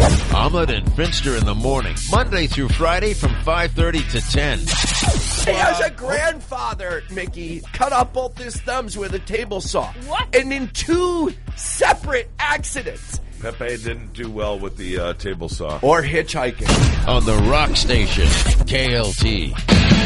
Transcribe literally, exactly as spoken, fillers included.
Ahmed and Finster in the morning, Monday through Friday from five thirty to ten. He has a grandfather, Mickey, cut off both his thumbs with a table saw. What? And in two separate accidents. Pepe didn't do well with the uh, table saw. Or hitchhiking. On the Rock Station, K L T.